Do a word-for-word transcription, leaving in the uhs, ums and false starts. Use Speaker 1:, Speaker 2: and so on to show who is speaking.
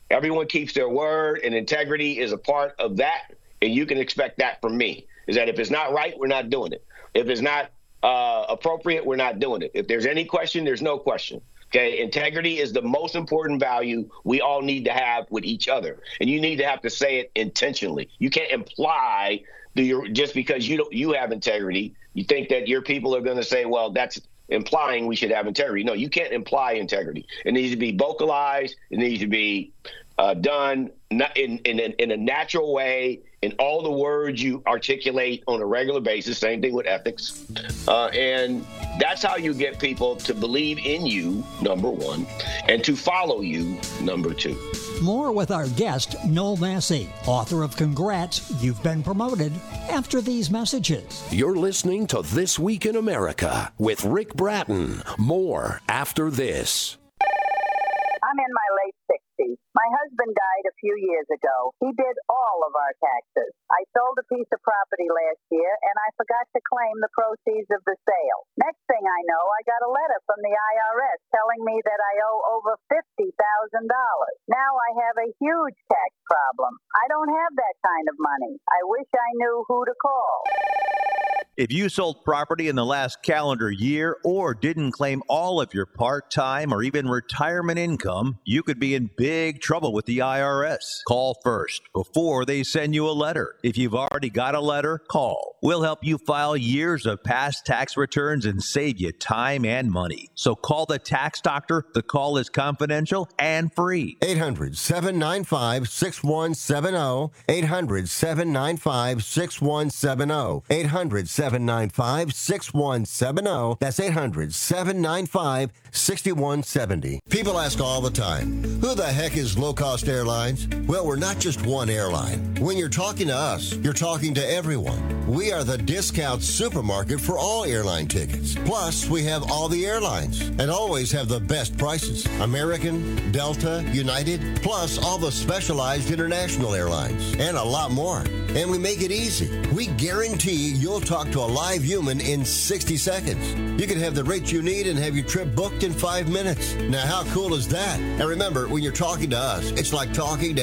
Speaker 1: Everyone keeps their word, and integrity is a part of that. And you can expect that from me, is that if it's not right, we're not doing it. If it's not uh, appropriate, we're not doing it. If there's any question, there's no question. Okay, integrity is the most important value we all need to have with each other, and you need to have to say it intentionally. You can't imply that you're, just because you don't you have integrity, you think that your people are going to say, well, that's implying we should have integrity. No, you can't imply integrity. It needs to be vocalized. It needs to be uh, done in, in in a natural way, in all the words you articulate on a regular basis. Same thing with ethics. Uh, and that's how you get people to believe in you, number one, and to follow you, number two.
Speaker 2: More with our guest, Noel Massey, author of Congrats, You've Been Promoted, after these messages.
Speaker 3: You're listening to This Week in America with Rick Bratton. More after this.
Speaker 4: I'm in my late sixties. My husband died a few years ago. He did all of our taxes. I sold a piece of property last year, and I forgot to claim the proceeds of the sale. Next thing I know, I got a letter from the I R S telling me that I owe over fifty thousand dollars. Now I have a huge tax problem. I don't have that kind of money. I wish I knew who to call.
Speaker 5: If you sold property in the last calendar year or didn't claim all of your part-time or even retirement income, you could be in big trouble with the I R S. Call first before they send you a letter. If you've already got a letter, call. We'll help you file years of past tax returns and save you time and money. So call the tax doctor. The call is confidential and free.
Speaker 6: eight hundred, seven nine five, six one seven zero. eight hundred, seven nine five, six one seven zero. eight hundred, seven nine five, six one seven zero. That's eight hundred, seven nine five, six one seven zero. People ask all the time, who the heck is Low Cost Airlines? Well, we're not just one airline. When you're talking to us, you're talking to everyone. We are the discount supermarket for all airline tickets. Plus, we have all the airlines and always have the best prices. American, Delta, United, plus all the specialized international airlines and a lot more. And we make it easy. We guarantee you'll talk to a live human in sixty seconds. You can have the rates you need and have your trip booked in five minutes. Now, how cool is that? And remember, when you're talking to us, it's like talking to